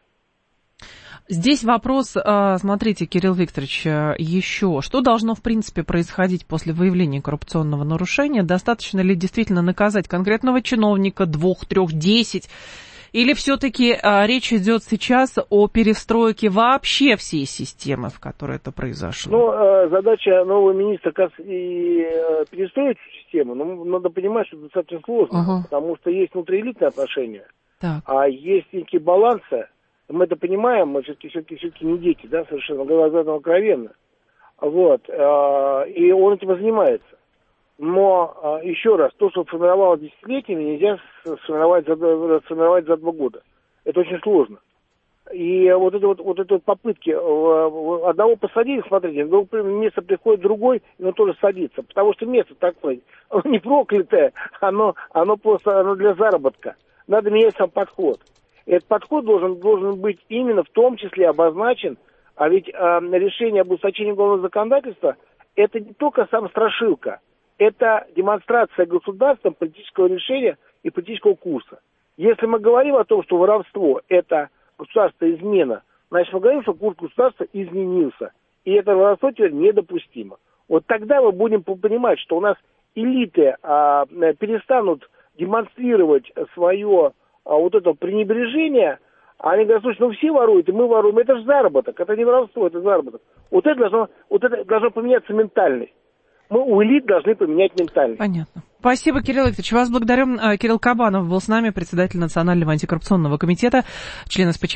Здесь вопрос, смотрите, Кирилл Викторович, еще. Что должно, в принципе, происходить после выявления коррупционного нарушения? Достаточно ли действительно наказать конкретного чиновника, двух, трех, десять? Или все-таки речь идет сейчас о перестройке вообще всей системы, в которой это произошло? Ну, задача нового министра как и перестроить систему, но надо понимать, что это достаточно сложно, угу. потому что есть внутриэлитные отношения, так. а есть некие балансы. Мы это понимаем, мы все-таки, все-таки, все-таки не дети, да, совершенно, говоря об этом откровенно. Вот, и он этим и занимается. Но, еще раз, то, что формировалось десятилетиями, нельзя сформировать за, сформировать за два года. Это очень сложно. И вот это вот, вот это вот попытки одного посадили, смотрите, место приходит другой, и он тоже садится. Потому что место такое, оно не проклятое, оно, оно просто оно для заработка. Надо менять сам подход. Этот подход должен, должен быть именно в том числе обозначен, а ведь э, решение об ужесточении уголовного законодательства – это не только сам страшилка, это демонстрация государством политического решения и политического курса. Если мы говорим о том, что воровство – это государственная измена, значит, мы говорим, что курс государства изменился, и это воровство теперь недопустимо. Вот тогда мы будем понимать, что у нас элиты а, перестанут демонстрировать свое а вот это пренебрежение, они говорят, слушай, ну все воруют, и мы воруем, это же заработок, это не воровство, это заработок. Вот это должно, вот это должно поменяться ментальность. Мы у элит должны поменять ментальность. Понятно. Спасибо, Кирилл Викторович. Вас благодарю. Кирилл Кабанов был с нами, председатель Национального антикоррупционного комитета, член СПЧ.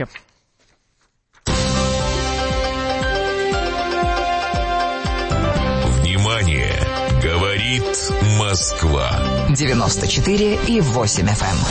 Внимание! Говорит Москва. девяносто четыре и восемь эф эм.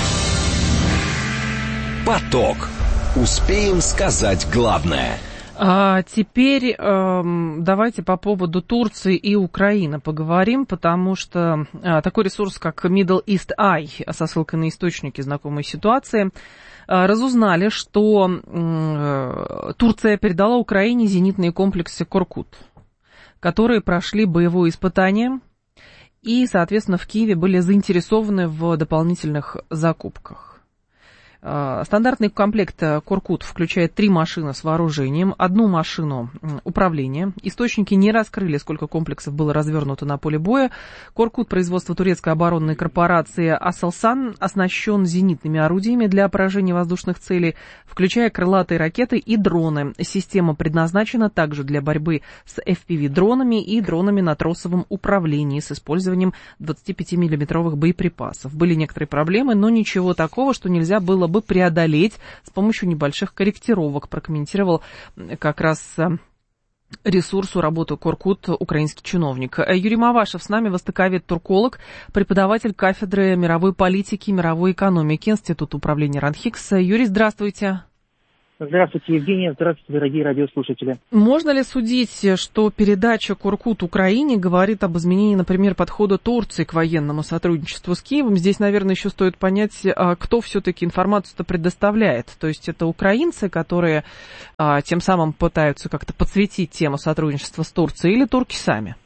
Поток. Успеем сказать главное. А теперь э, давайте по поводу Турции и Украины поговорим, потому что э, такой ресурс, как Middle East Eye, со ссылкой на источники знакомой ситуации, э, разузнали, что э, Турция передала Украине зенитные комплексы Коркут, которые прошли боевое испытание и, соответственно, в Киеве были заинтересованы в дополнительных закупках. Стандартный комплект Коркут включает три машины с вооружением, одну машину управления. Источники не раскрыли, сколько комплексов было развернуто на поле боя. Коркут производства турецкой оборонной корпорации Aselsan оснащен зенитными орудиями для поражения воздушных целей, включая крылатые ракеты и дроны. Система предназначена также для борьбы с эф пи ви-дронами и дронами на тросовом управлении с использованием двадцатипятимиллиметровых боеприпасов. Были некоторые проблемы, но ничего такого, что нельзя было бы преодолеть с помощью небольших корректировок, прокомментировал как раз ресурсу работы Коркут украинский чиновник. Юрий Мавашев с нами, востоковед-турколог, преподаватель кафедры мировой политики и мировой экономики Института управления РАНХИКС. Юрий, здравствуйте. Здравствуйте, Евгения. Здравствуйте, дорогие радиослушатели. Можно ли судить, что передача Коркут Украине говорит об изменении, например, подхода Турции к военному сотрудничеству с Киевом? Здесь, наверное, еще стоит понять, кто все-таки информацию-то предоставляет. То есть это украинцы, которые а, тем самым пытаются как-то подсветить тему сотрудничества с Турцией, или турки сами?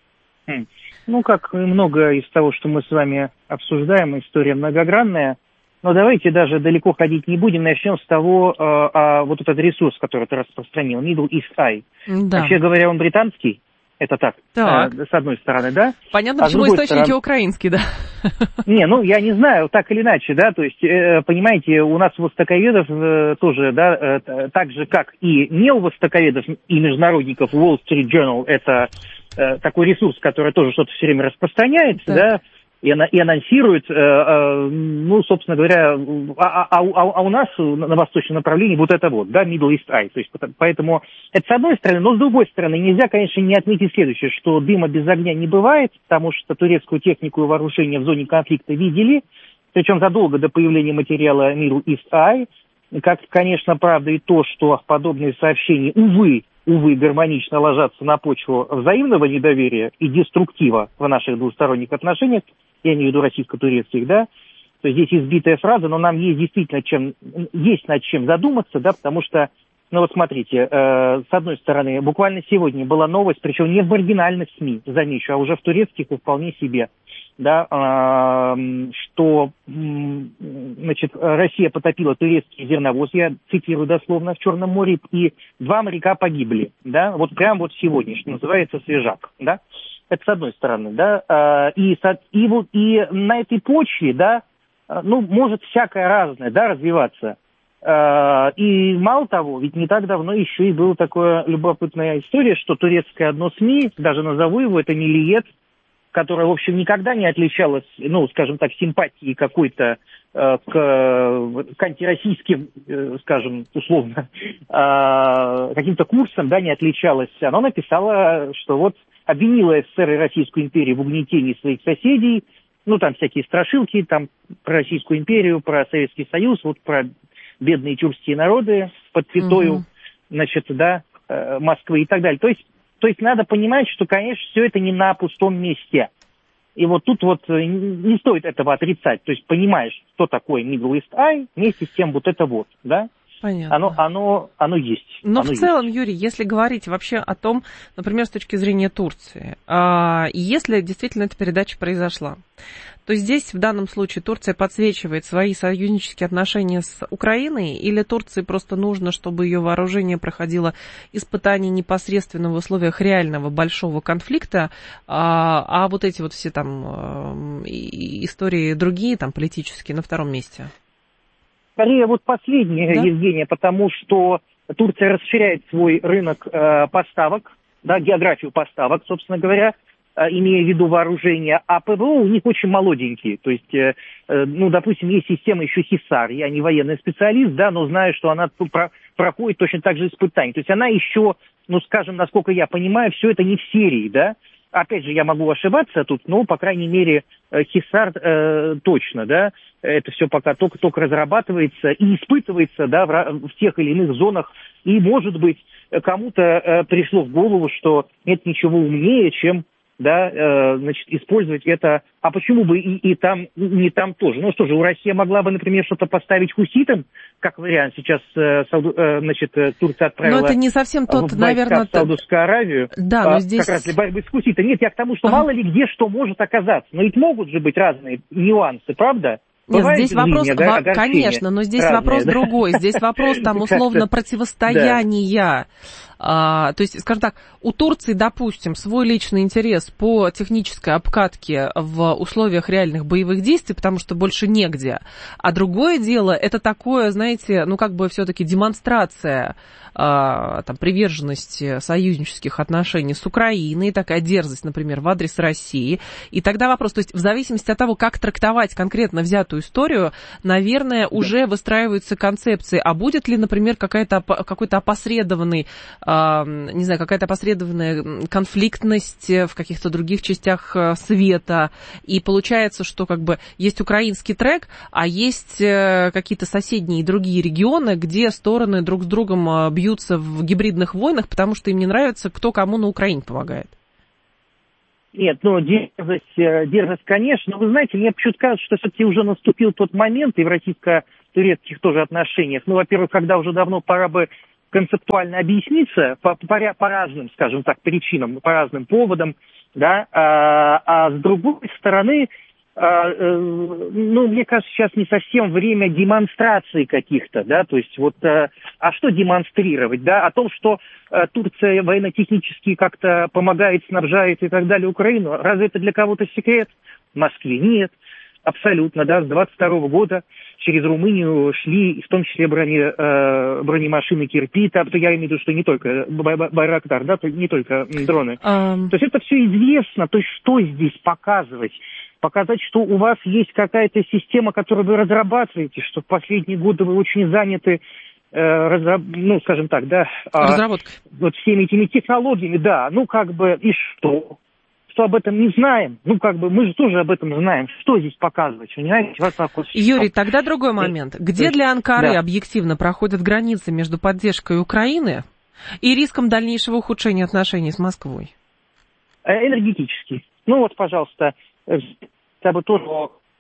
Ну, как и много из того, что мы с вами обсуждаем, история многогранная. Но давайте даже далеко ходить не будем. Начнем с того, а, а, вот этот ресурс, который ты распространил, Middle East Eye. Да. Вообще говоря, он британский. Это так, так. А, с одной стороны, да? Понятно, а почему источники стороны... украинские, да? Не, ну, я не знаю, так или иначе, да, то есть, э, понимаете, у нас востоковедов э, тоже, да, э, так же, как и не у востоковедов и международников, Wall Street Journal, это э, такой ресурс, который тоже что-то все время распространяется, так. да, И, и анонсирует, э, э, ну, собственно говоря, а, а, а, а у нас на восточном направлении вот это вот, да, Middle East Eye. То есть, поэтому это с одной стороны, но с другой стороны, нельзя, конечно, не отметить следующее, что дыма без огня не бывает, потому что турецкую технику и вооружение в зоне конфликта видели, причем задолго до появления материала Middle East Eye. Как, конечно, правда и то, что подобные сообщения, увы, увы, гармонично ложатся на почву взаимного недоверия и деструктива в наших двусторонних отношениях, я имею в виду российско-турецких, да, то есть здесь избитая фраза, но нам есть действительно чем, есть над чем задуматься, да, потому что, ну вот смотрите, э, с одной стороны, буквально сегодня была новость, причем не в маргинальных СМИ, замечу, а уже в турецких и вполне себе, да, э, что, э, значит, Россия потопила турецкий зерновоз, я цитирую дословно, в Черном море, и два моряка погибли, да, вот прям вот сегодня, что называется, свежак, да. Это с одной стороны, да, и, и, и на этой почве, да, ну, может всякое разное, да, развиваться. И мало того, ведь не так давно еще и была такая любопытная история, что турецкое одно СМИ, даже назову его, это Milliyet, которая, в общем, никогда не отличалась, ну, скажем так, симпатией какой-то к, к антироссийским, скажем, условно, каким-то курсом, да, не отличалась. Она написала, что вот обвинила СССР и Российскую империю в угнетении своих соседей, ну, там всякие страшилки, там про Российскую империю, про Советский Союз, вот про бедные тюркские народы под пятою, угу. значит, да, Москвы и так далее. То есть, то есть надо понимать, что, конечно, все это не на пустом месте. И вот тут вот не стоит этого отрицать. То есть понимаешь, что такое Middle East Eye, вместе с тем вот это вот, да? Понятно. Оно, оно, оно есть. Но оно в целом, есть. Юрий, если говорить вообще о том, например, с точки зрения Турции, а, если действительно эта передача произошла, то здесь в данном случае Турция подсвечивает свои союзнические отношения с Украиной, или Турции просто нужно, чтобы ее вооружение проходило испытания непосредственно в условиях реального большого конфликта, а, а вот эти вот все там истории другие, там политические, на втором месте? Скорее, вот последнее, да? Евгения, потому что Турция расширяет свой рынок э, поставок, да, географию поставок, собственно говоря, э, имея в виду вооружение, а ПВО у них очень молоденькие. То есть, э, э, ну, допустим, есть система еще ХИСАР, я не военный специалист, да, но знаю, что она про- проходит точно так же испытания. То есть она еще, ну, скажем, насколько я понимаю, все это не в серии, да. Опять же, я могу ошибаться тут, но, по крайней мере, ХИСАР э, точно, да, это все пока только, только разрабатывается и испытывается, да, в, в тех или иных зонах. И, может быть, кому-то э, пришло в голову, что нет ничего умнее, чем, да, э, значит, использовать это. А почему бы и, и там, и не там тоже? Ну что же, у России могла бы, например, что-то поставить хуситам, как вариант. Сейчас, э, Сауду, э, значит, Турция отправила... Но это не совсем тот, наверное... в Саудовскую Аравию. Да, но здесь... Как раз для борьбы с хуситами. Нет, я к тому, что ага. мало ли где что может оказаться. Но ведь могут же быть разные нюансы, правда? Нет, Бывает здесь вопрос, линия, да, конечно, но здесь разные, вопрос да? другой. Здесь вопрос там условно противостояния. А, то есть, скажем так, у Турции, допустим, свой личный интерес по технической обкатке в условиях реальных боевых действий, потому что больше негде. А другое дело, это такое, знаете, ну как бы все-таки демонстрация а, там, приверженности союзнических отношений с Украиной, такая дерзость, например, в адрес России. И тогда вопрос, то есть в зависимости от того, как трактовать конкретно взятую историю, наверное, уже выстраиваются концепции. А будет ли, например, какая-то, какой-то опосредованный не знаю, какая-то опосредованная конфликтность в каких-то других частях света. И получается, что как бы есть украинский трек, а есть какие-то соседние и другие регионы, где стороны друг с другом бьются в гибридных войнах, потому что им не нравится, кто кому на Украине помогает. Нет, ну, дерзость, дерзость, конечно, но вы знаете, мне почему-то кажется, что все-таки уже наступил тот момент и в российско-турецких тоже отношениях. Ну, во-первых, когда уже давно пора бы концептуально объясниться по, по, по разным, скажем так, причинам, по разным поводам, да, а, а с другой стороны, а, э, ну, мне кажется, сейчас не совсем время демонстрации каких-то, да, то есть вот, а, а что демонстрировать, да, о том, что а, Турция военно-технически как-то помогает, снабжает и так далее Украину, разве это для кого-то секрет? В Москве нет. Абсолютно, да, с двадцать второго года через Румынию шли, в том числе брони, э, бронемашины Кирпит, а, я имею в виду, что не только Байрактар, да, не только дроны. Um... То есть это все известно, то есть что здесь показывать? Показать, что у вас есть какая-то система, которую вы разрабатываете, что в последние годы вы очень заняты, э, разраб... ну, скажем так, да, разработкой. А, вот всеми этими технологиями, да, ну, как бы, и что? Что об этом не знаем. Ну, как бы, мы же тоже об этом знаем. Что здесь показывать? Понимаете? Вот так вот. Юрий, тогда другой момент. Где для Анкары да. объективно проходят границы между поддержкой Украины и риском дальнейшего ухудшения отношений с Москвой? Энергетический. Ну, вот, пожалуйста, я бы тоже...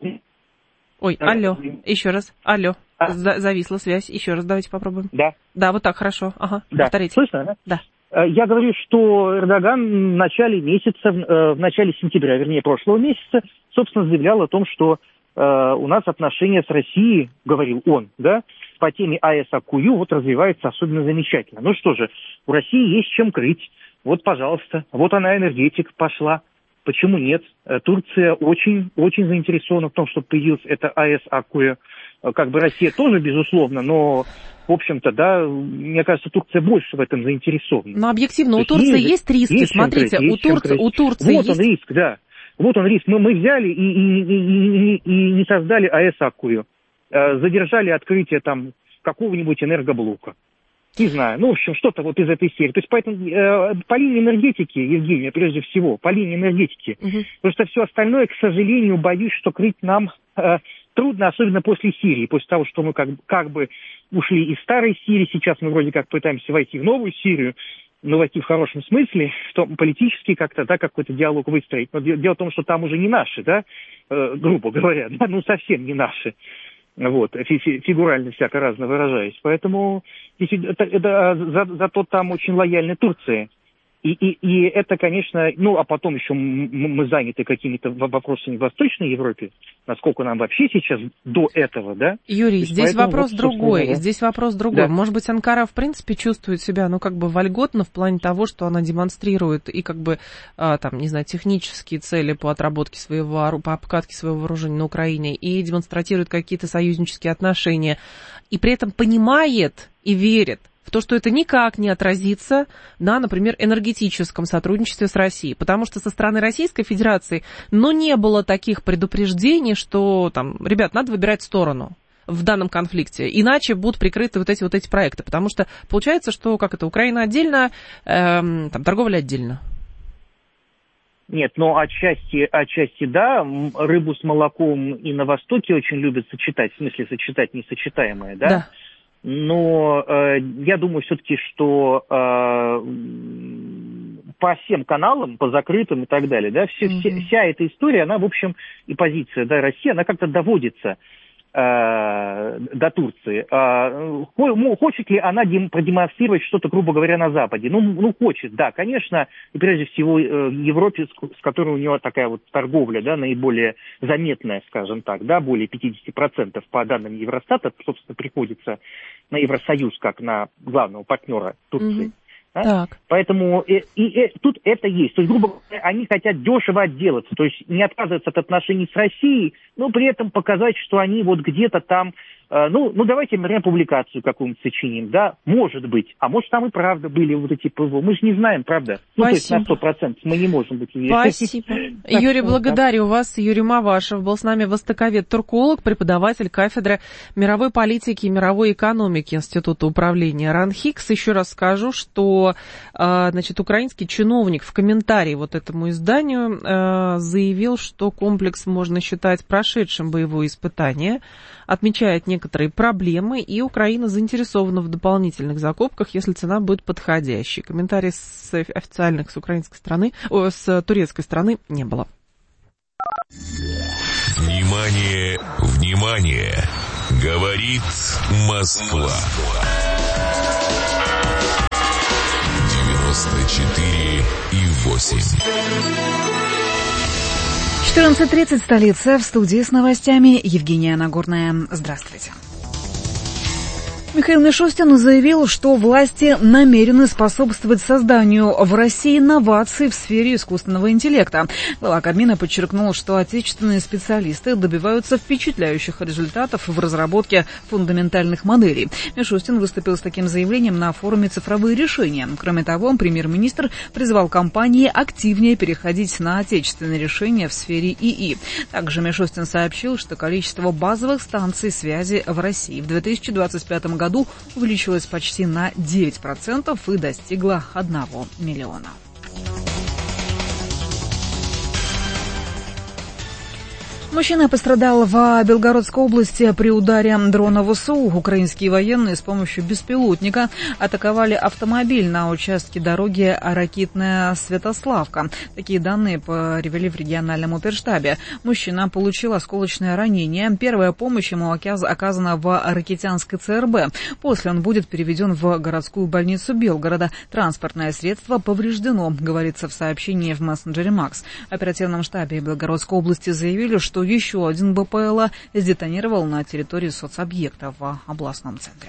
Ой, алло, еще раз. Алло, а? Зависла связь. Еще раз давайте попробуем. Да. Да, вот так, хорошо. Ага, да. Повторите. Слышно, да? Да. Я говорю, что Эрдоган в начале месяца, в начале сентября, вернее, прошлого месяца, собственно, заявлял о том, что э, у нас отношения с Россией, говорил он, да, по теме АЭС Аккую вот развиваются особенно замечательно. Ну что же, у России есть чем крыть. Вот, пожалуйста, вот она, энергетик, пошла. Почему нет? Турция очень-очень заинтересована в том, чтобы появилась эта АЭС Аккую. Как бы Россия тоже, безусловно, но, в общем-то, да, мне кажется, Турция больше в этом заинтересована. Но объективно, у Турции есть, есть риски, есть смотрите, крыть, у, Тур... у Турции вот есть... он риск, да, вот он риск. Мы, мы взяли и, и, и, и, и не создали АЭС Аккую, задержали открытие там какого-нибудь энергоблока. Не знаю, ну, в общем, что-то вот из этой серии. То есть, поэтому э, по линии энергетики, Евгения, прежде всего, по линии энергетики, угу. потому что все остальное, к сожалению, боюсь, что крыть нам э, трудно, особенно после Сирии, после того, что мы как, как бы ушли из старой Сирии, сейчас мы вроде как пытаемся войти в новую Сирию, но войти в хорошем смысле, что политически как-то, да, какой-то диалог выстроить. Но дело в том, что там уже не наши, да, э, грубо говоря, да, ну, совсем не наши. Вот, фигурально всяко разно выражаясь. Поэтому это, это, за, зато там очень лояльны Турции. И, и, и это, конечно, ну, а потом еще мы заняты какими-то вопросами в Восточной Европе, насколько нам вообще сейчас до этого, да? Юрий, здесь вопрос вот, другой, да. здесь вопрос другой. Да. Может быть, Анкара, в принципе, чувствует себя, ну, как бы вольготно в плане того, что она демонстрирует и, как бы, а, там, не знаю, технические цели по отработке своего, по обкатке своего вооружения на Украине и демонстрирует какие-то союзнические отношения, и при этом понимает и верит в то, что это никак не отразится на, например, энергетическом сотрудничестве с Россией. Потому что со стороны Российской Федерации, ну, не было таких предупреждений, что, там, ребят, надо выбирать сторону в данном конфликте, иначе будут прикрыты вот эти вот эти проекты. Потому что получается, что, как это, Украина отдельно, эм, там, торговля отдельно. Нет, но отчасти, отчасти да, рыбу с молоком и на Востоке очень любят сочетать, в смысле сочетать несочетаемое, да? Да. Но э, я думаю все-таки, что э, по всем каналам, по закрытым и так далее, да, все, mm-hmm. вся, вся эта история, она, в общем, и позиция, да, России, она как-то доводится э, до Турции. Э, хочет ли она дем- продемонстрировать что-то, грубо говоря, на Западе? Ну, ну, хочет, да, конечно, и прежде всего э, Европе, с, с которой у нее такая вот торговля, да, наиболее заметная, скажем так, да, более пятьдесят процентов по данным Евростата, собственно, приходится на Евросоюз как на главного партнера Турции. Mm-hmm. Да? Так. Поэтому и, и, и, тут это есть. То есть, грубо говоря, они хотят дешево отделаться, то есть не отказываться от отношений с Россией, но при этом показать, что они вот где-то там Ну, ну, давайте, например, публикацию какую-нибудь сочиним, да, может быть. А может, там и правда были вот эти ПВО. Мы же не знаем, правда? Ну, то есть на сто процентов мы не можем быть уверены. Спасибо. Юрий, благодарю вас. Юрий Мавашев был с нами, востоковед-турколог, преподаватель кафедры мировой политики и мировой экономики Института управления РАНХИКС. Еще раз скажу, что, значит, украинский чиновник в комментарии вот этому изданию заявил, что комплекс можно считать прошедшим боевое испытание, отмечает некоторые проблемы, и Украина заинтересована в дополнительных закупках, если цена будет подходящей. Комментариев с официальных с украинской стороны, о, с турецкой стороны не было. Внимание, внимание! Говорит Москва. девяносто четыре и восемь. четырнадцать тридцать, столица, в студии с новостями Евгения Нагорная. Здравствуйте. Михаил Мишустин заявил, что власти намерены способствовать созданию в России инноваций в сфере искусственного интеллекта. Глава Кабмина подчеркнул, что отечественные специалисты добиваются впечатляющих результатов в разработке фундаментальных моделей. Мишустин выступил с таким заявлением на форуме «Цифровые решения». Кроме того, премьер-министр призвал компании активнее переходить на отечественные решения в сфере ИИ. Также Мишустин сообщил, что количество базовых станций связи в России в две тысячи двадцать пятом году году увеличилась почти на девять процентов и достигла одного миллиона. Мужчина пострадал в Белгородской области при ударе дрона ВСУ. Украинские военные с помощью беспилотника атаковали автомобиль на участке дороги Ракитная-Святославка. Такие данные привели в региональном оперштабе. Мужчина получил осколочное ранение. Первая помощь ему оказана в Ракитянской ЦРБ. После он будет переведен в городскую больницу Белгорода. Транспортное средство повреждено, говорится в сообщении в мессенджере Макс. В оперативном штабе Белгородской области заявили, что еще один БПЛА сдетонировал на территории соцобъекта в областном центре.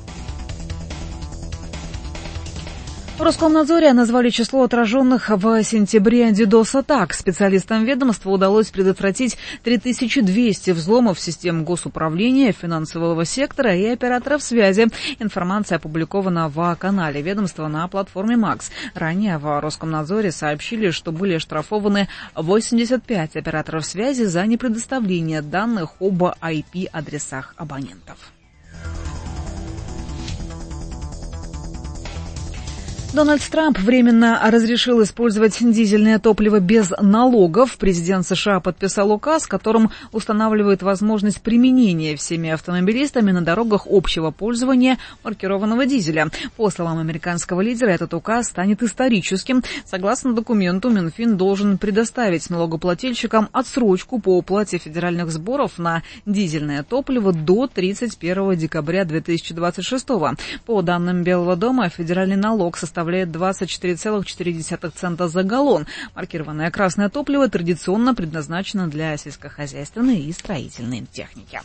В Роскомнадзоре назвали число отраженных в сентябре дидос-атак. Специалистам ведомства удалось предотвратить три тысячи двести взломов систем госуправления, финансового сектора и операторов связи. Информация опубликована в канале ведомства на платформе Макс. Ранее в Роскомнадзоре сообщили, что были оштрафованы восемьдесят пять операторов связи за непредоставление данных об ай пи-адресах абонентов. Дональд Трамп временно разрешил использовать дизельное топливо без налогов. Президент США подписал указ, которым устанавливает возможность применения всеми автомобилистами на дорогах общего пользования маркированного дизеля. По словам американского лидера, этот указ станет историческим. Согласно документу, Минфин должен предоставить налогоплательщикам отсрочку по уплате федеральных сборов на дизельное топливо до тридцать первого декабря две тысячи двадцать шестого. По данным Белого дома, федеральный налог составляет составляет двадцать четыре целых четыре десятых цента за галлон. Маркированное красное топливо традиционно предназначено для сельскохозяйственной и строительной техники.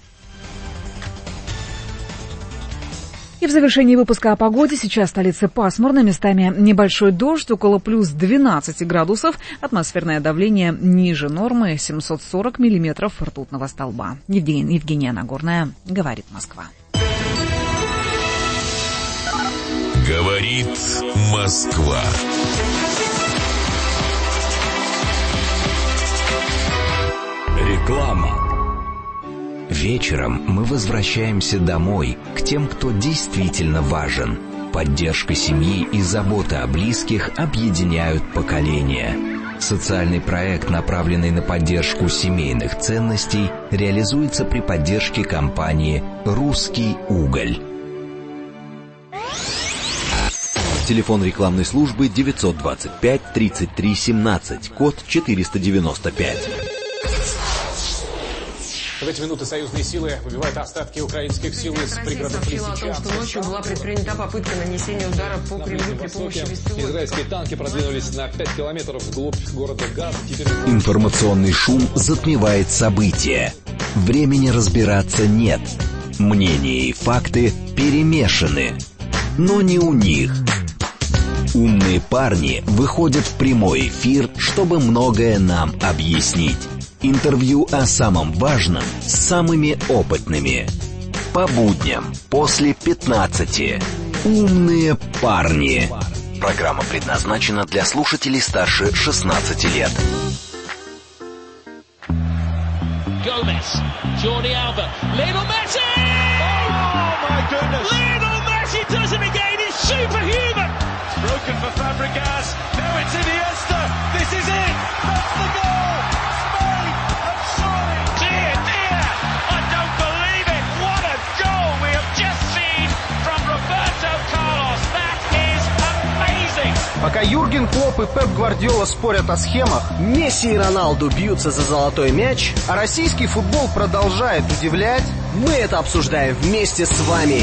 И в завершении выпуска о погоде. Сейчас в столице пасмурно, местами небольшой дождь, около плюс двенадцать градусов. Атмосферное давление ниже нормы, семьсот сорок миллиметров ртутного столба. Евгения, Евгения Нагорная, говорит Москва. Говорит Москва. Реклама. Вечером мы возвращаемся домой, к тем, кто действительно важен. Поддержка семьи и забота о близких объединяют поколения. Социальный проект, направленный на поддержку семейных ценностей, реализуется при поддержке компании «Русский уголь». Телефон рекламной службы девятьсот двадцать пять тридцать три семнадцать, код четыреста девяносто пять. В эти минуты союзные силы выбивают остатки украинских сил из пригородов Лисичанска. О том, что ночью была предпринята попытка нанесения удара по Кремлю при помощи беспилотников. Израильские танки продвинулись на пять километров вглубь города Газ. Теперь... Информационный шум затмевает события. Времени разбираться нет. Мнения и факты перемешаны. Но не у них. Умные парни выходят в прямой эфир, чтобы многое нам объяснить. Интервью о самом важном с самыми опытными. По будням после пятнадцати. «Умные парни». Программа предназначена для слушателей старше шестнадцати лет. Gomez, Jordi Alba, Lionel Messi! Oh my goodness! Lionel Messi does it again, he's superhuman! It's broken for Fabregas, now it's Iniesta, this is it! That's the goal! Spain have surely! Dear, dear! I don't believe it! What a goal we have just seen from Roberto Carlos! That is amazing! Пока Юрген Клопп и Пеп Гвардиола спорят о схемах, Месси и Роналду бьются за золотой мяч, а российский футбол продолжает удивлять, мы это обсуждаем вместе с вами.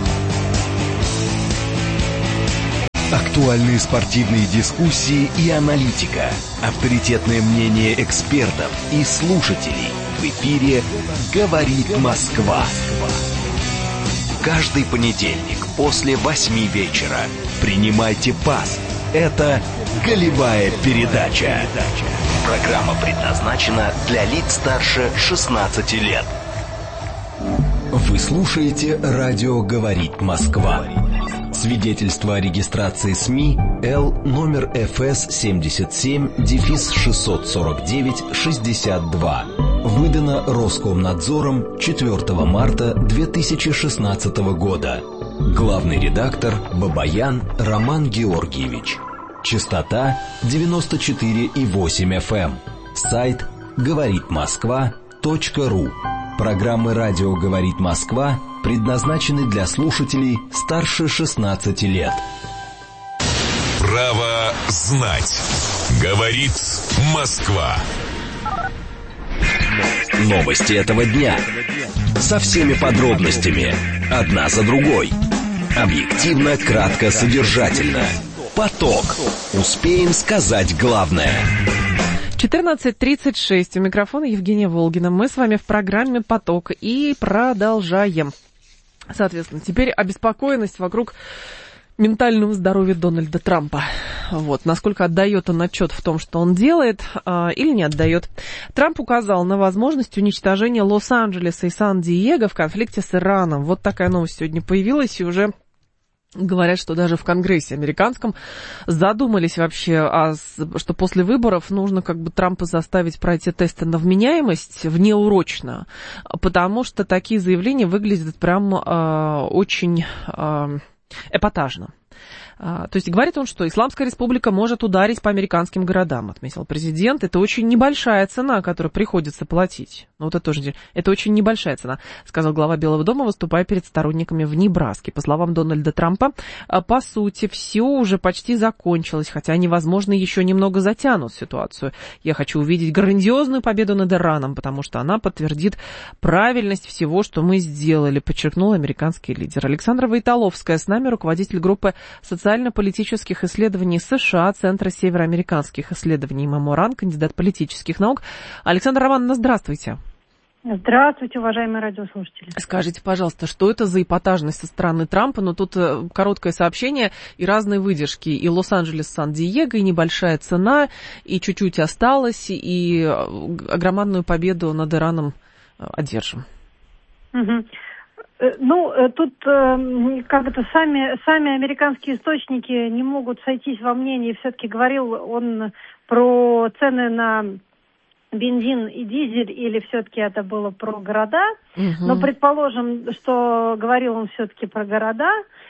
Актуальные спортивные дискуссии и аналитика. Авторитетное мнение экспертов и слушателей. В эфире «Говорит Москва». Каждый понедельник после восьми вечера. Принимайте пас. Это «Голевая передача». Программа предназначена для лиц старше шестнадцати лет. Вы слушаете радио «Говорит Москва». Свидетельство о регистрации СМИ Л номер эф эс семьдесят семь шестьсот сорок девять шестьдесят два. Выдано Роскомнадзором четвёртого марта две тысячи шестнадцатого года. Главный редактор Бабаян Роман Георгиевич. Частота девяносто четыре и восемь эф эм. Сайт говорит москва точка ру. Программы радио «Говорит Москва» предназначены для слушателей старше шестнадцати лет. Право знать. Говорит Москва. Новости этого дня. Со всеми подробностями. Одна за другой. Объективно, кратко, содержательно. Поток. Успеем сказать главное. четырнадцать тридцать шесть. У микрофона Евгения Волгина. Мы с вами в программе «Поток» и продолжаем. Соответственно, теперь обеспокоенность вокруг ментального здоровья Дональда Трампа. Вот, насколько отдает он отчет в том, что он делает, а, или не отдает. Трамп указал на возможность уничтожения Лос-Анджелеса и Сан-Диего в конфликте с Ираном. Вот такая новость сегодня появилась, и уже говорят, что даже в Конгрессе американском задумались вообще, а, что после выборов нужно как бы Трампа заставить пройти тесты на вменяемость внеурочно, потому что такие заявления выглядят прям а, очень а, эпатажно. То есть говорит он, что Исламская республика может ударить по американским городам, отметил президент. Это очень небольшая цена, которую приходится платить. Ну, вот это тоже, это очень небольшая цена, сказал глава Белого дома, выступая перед сторонниками в Небраске. По словам Дональда Трампа, по сути, все уже почти закончилось, хотя они, возможно, еще немного затянут ситуацию. Я хочу увидеть грандиозную победу над Ираном, потому что она подтвердит правильность всего, что мы сделали, подчеркнул американский лидер. Александра Войтоловская с нами, руководитель группы социально-политических исследований США, Центра североамериканских исследований «Меморан», кандидат политических наук. Александра Романовна, здравствуйте. Здравствуйте, уважаемые радиослушатели. Скажите, пожалуйста, что это за эпатажность со стороны Трампа? Ну, тут короткое сообщение и разные выдержки. И Лос-Анджелес, Сан-Диего, и небольшая цена, и чуть-чуть осталось, и громадную победу над Ираном одержим. Угу. Ну, тут как-то сами, сами американские источники не могут сойтись во мнении. Все-таки говорил он про цены на бензин и дизель, или все-таки это было про города. Угу. Но предположим, что говорил он все-таки про города.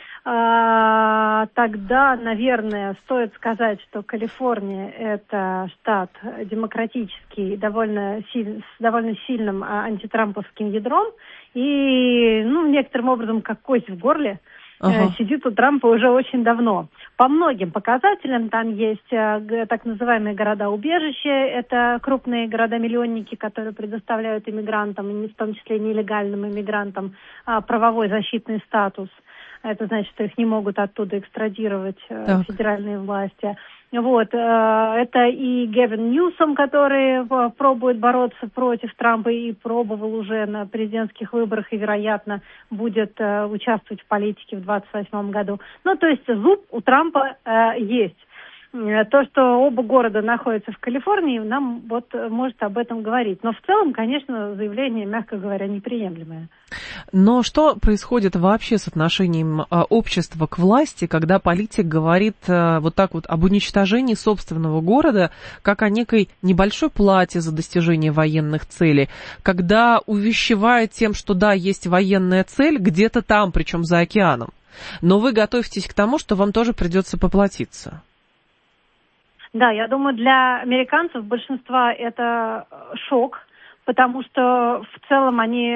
А, тогда, наверное, стоит сказать, что Калифорния – это штат демократический, довольно силь, с довольно сильным антитрамповским ядром. И, ну, некоторым образом, как кость в горле, ага. э, сидит у Трампа уже очень давно. По многим показателям там есть э, так называемые города-убежища. Это крупные города-миллионники, которые предоставляют иммигрантам, в том числе нелегальным иммигрантам, э, правовой защитный статус. Это значит, что их не могут оттуда экстрадировать э, федеральные власти. Вот, э, это и Гевин Ньюсом, который э, пробует бороться против Трампа и пробовал уже на президентских выборах и, вероятно, будет э, участвовать в политике в двадцать восьмом году. Ну, то есть зуб у Трампа э, есть. то, что оба города находятся в Калифорнии, нам вот может об этом говорить. Но в целом, конечно, заявление, мягко говоря, неприемлемое. Но что происходит вообще с отношением общества к власти, когда политик говорит вот так вот об уничтожении собственного города, как о некой небольшой плате за достижение военных целей, когда увещевает тем, что да, есть военная цель где-то там, причем за океаном, но вы готовитесь к тому, что вам тоже придется поплатиться? Да, я думаю, для американцев большинства это шок, потому что в целом они,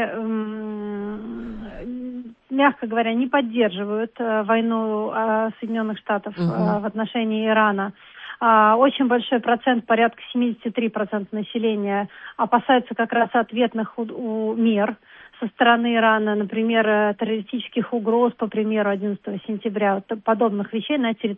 мягко говоря, не поддерживают войну Соединенных Штатов uh-huh. в отношении Ирана. Очень большой процент, порядка семьдесят три процента населения, опасаются как раз ответных мер со стороны Ирана, например, террористических угроз, по примеру, одиннадцатого сентября, подобных вещей на территории